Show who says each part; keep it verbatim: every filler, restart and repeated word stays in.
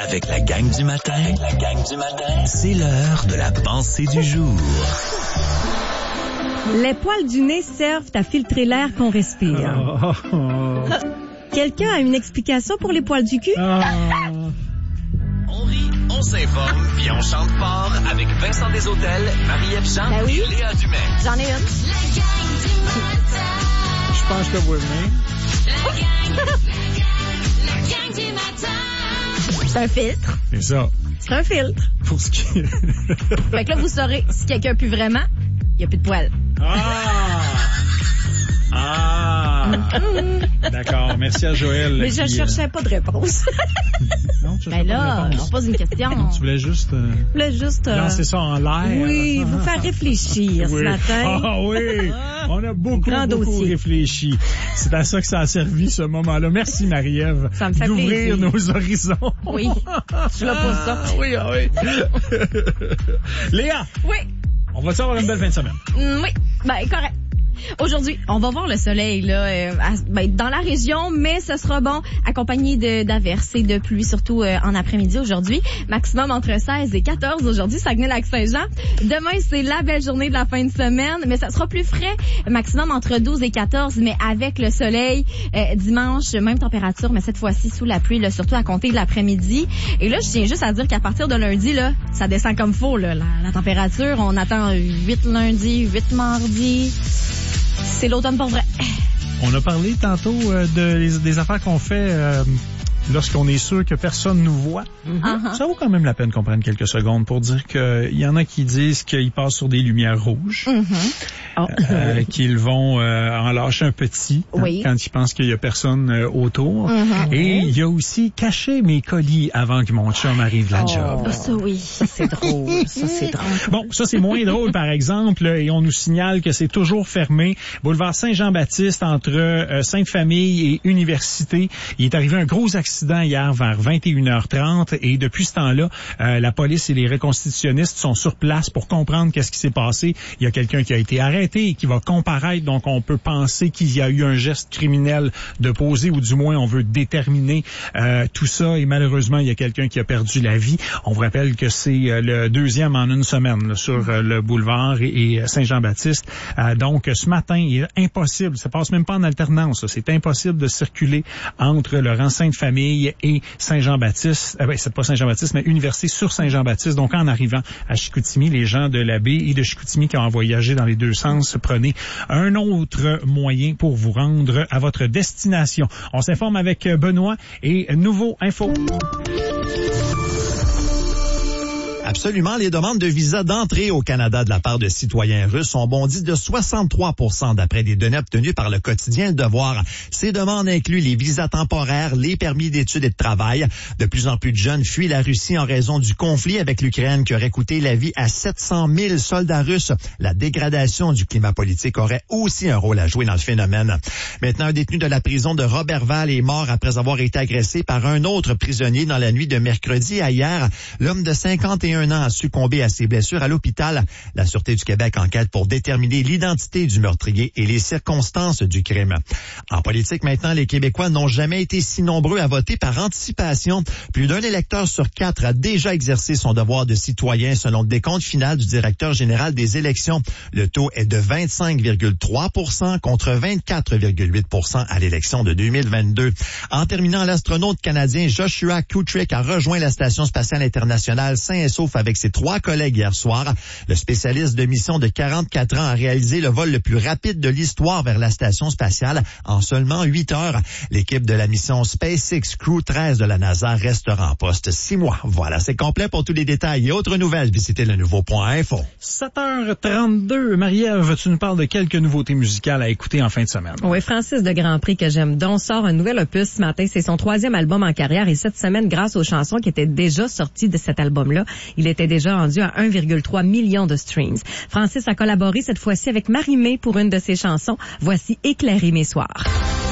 Speaker 1: Avec la gang du matin, Avec la gang du matin, c'est l'heure de la pensée du jour.
Speaker 2: Les poils du nez servent à filtrer l'air qu'on respire.
Speaker 3: Oh, oh, oh.
Speaker 2: Quelqu'un a une explication pour les poils du cul?
Speaker 3: Oh.
Speaker 1: On rit, on s'informe, puis on chante fort avec Vincent Desautels, Marie-Ève Jean
Speaker 2: Ben oui.
Speaker 1: et Léa Dumais.
Speaker 2: J'en ai une.
Speaker 3: Je pense que vous venez.
Speaker 2: C'est un filtre.
Speaker 3: C'est ça.
Speaker 2: C'est un filtre.
Speaker 3: Pour ce qui...
Speaker 2: Fait que là, vous saurez si quelqu'un pue vraiment, il n'y a plus de poils.
Speaker 3: Ah! Ah! D'accord. Merci à Joël.
Speaker 2: Mais je
Speaker 3: qui,
Speaker 2: cherchais
Speaker 3: euh...
Speaker 2: pas de réponse.
Speaker 3: Non, tu
Speaker 2: Ben là,
Speaker 3: de
Speaker 2: on pose une question.
Speaker 3: Tu voulais juste... Euh...
Speaker 2: Je voulais juste... Euh...
Speaker 3: lancer ça en l'air.
Speaker 2: Oui, vous faire réfléchir
Speaker 3: oui.
Speaker 2: ce matin.
Speaker 3: Ah oui! On a beaucoup,
Speaker 2: Grand
Speaker 3: beaucoup
Speaker 2: dossier.
Speaker 3: réfléchi. C'est à ça que ça a servi, ce moment-là. Merci, Marie-Ève.
Speaker 2: Ça me fait
Speaker 3: d'ouvrir
Speaker 2: plaisir.
Speaker 3: nos horizons.
Speaker 2: Oui, je suis là pour ça.
Speaker 3: Ah, oui, ah, oui. Léa,
Speaker 2: Oui,
Speaker 3: on va-tu avoir une belle fin de semaine?
Speaker 2: mm, oui, ben correct. Aujourd'hui, on va voir le soleil là, euh, à, ben, dans la région, mais ce sera bon, accompagné de, d'averses et de pluie, surtout euh, en après-midi aujourd'hui. Maximum entre seize et quatorze aujourd'hui, Saguenay-Lac-Saint-Jean. Demain, c'est la belle journée de la fin de semaine, mais ça sera plus frais, maximum entre douze et quatorze, mais avec le soleil. Euh, dimanche, même température, mais cette fois-ci sous la pluie, là, surtout à compter de l'après-midi. Et là, je tiens juste à dire qu'à partir de lundi, là, ça descend comme faux, là, la, la température. On attend huit lundi, huit mardi. C'est l'automne pour vrai.
Speaker 3: On a parlé tantôt euh, de, des, des affaires qu'on fait euh, lorsqu'on est sûr que personne nous voit.
Speaker 2: Mm-hmm. Uh-huh.
Speaker 3: Ça vaut quand même la peine qu'on prenne quelques secondes pour dire qu'il y en a qui disent qu'ils passent sur des lumières rouges,
Speaker 2: Mm-hmm. Oh.
Speaker 3: euh, qu'ils vont euh, en lâcher un petit hein,
Speaker 2: Oui.
Speaker 3: quand ils pensent qu'il y a personne euh, autour.
Speaker 2: Mm-hmm.
Speaker 3: Et il y a aussi caché mes colis avant que mon chum arrive de la
Speaker 2: Oh,
Speaker 3: job.
Speaker 2: ça oui, ça c'est drôle, ça c'est drôle.
Speaker 3: Bon, ça c'est moins drôle par exemple, et on nous signale que c'est toujours fermé. Boulevard Saint-Jean-Baptiste entre euh, Sainte-Famille et Université. Il est arrivé un gros accident hier vers vingt et une heures trente et depuis ce temps-là, euh, la police et les reconstitutionnistes sont sur place pour comprendre qu'est-ce qui s'est passé. Il y a quelqu'un qui a été arrêté et qui va comparaître, donc on peut penser qu'il y a eu un geste criminel de poser ou du moins on veut déterminer euh, tout ça et malheureusement il y a quelqu'un qui a perdu la vie. On vous rappelle que c'est euh, le deuxième en une semaine là, sur euh, le boulevard et, et Saint-Jean-Baptiste. Euh, donc ce matin, il est impossible, ça passe même pas en alternance, là. C'est impossible de circuler entre le rang Sainte-Famille et Saint-Jean-Baptiste. Euh, ben, c'est pas Saint-Jean-Baptiste, mais Université sur Saint-Jean-Baptiste. Donc en arrivant à Chicoutimi, les gens de la baie et de Chicoutimi qui ont voyagé dans les deux sens, prenez un autre moyen pour vous rendre à votre destination. On s'informe avec Benoît et Nouveau Info.
Speaker 4: Absolument. Les demandes de visa d'entrée au Canada de la part de citoyens russes ont bondi de soixante-trois pour cent d'après des données obtenues par le quotidien Le Devoir. Ces demandes incluent les visas temporaires, les permis d'études et de travail. De plus en plus de jeunes fuient la Russie en raison du conflit avec l'Ukraine qui aurait coûté la vie à sept cent mille soldats russes. La dégradation du climat politique aurait aussi un rôle à jouer dans le phénomène. Maintenant, un détenu de la prison de Roberval est mort après avoir été agressé par un autre prisonnier dans la nuit de mercredi à hier. L'homme de cinquante et un ans a succombé à ses blessures à l'hôpital. La Sûreté du Québec enquête pour déterminer l'identité du meurtrier et les circonstances du crime. En politique maintenant, les Québécois n'ont jamais été si nombreux à voter par anticipation. Plus d'un électeur sur quatre a déjà exercé son devoir de citoyen selon le décompte final du directeur général des élections. Le taux est de vingt-cinq virgule trois pour cent contre vingt-quatre virgule huit pour cent à l'élection de deux mille vingt-deux. En terminant, l'astronaute canadien Joshua Kutrick a rejoint la Station spatiale internationale sain et sauf avec ses trois collègues hier soir. Le spécialiste de mission de quarante-quatre ans a réalisé le vol le plus rapide de l'histoire vers la station spatiale en seulement huit heures. L'équipe de la mission SpaceX Crew treize de la NASA restera en poste six mois. Voilà, c'est complet. Pour tous les détails et autres nouvelles, visitez le nouveau point info.
Speaker 3: sept heures trente-deux. Marie-Ève, tu nous parles de quelques nouveautés musicales à écouter en fin de semaine.
Speaker 2: Oui, Francis de Grand Prix que j'aime donc sort un nouvel opus ce matin. C'est son troisième album en carrière et cette semaine, grâce aux chansons qui étaient déjà sorties de cet album-là, il était déjà rendu à un virgule trois million de streams. Francis a collaboré cette fois-ci avec Marie-Mé pour une de ses chansons. Voici Éclairer mes soirs.